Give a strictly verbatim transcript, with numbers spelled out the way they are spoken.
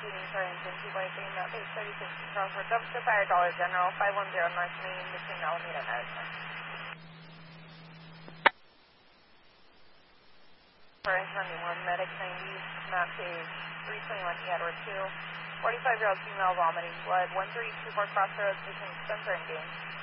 bleeding for engine, two by three, map eight thirty-six, Crossroad, dumpster fire, Dollar General, five one zero North Main, between Alameda and Madison. For engine ninety-one, medic ninety, map page three twenty-one, Edward two, forty-five year old female vomiting blood, one three two four Crossroads, between Spencer and Gaines.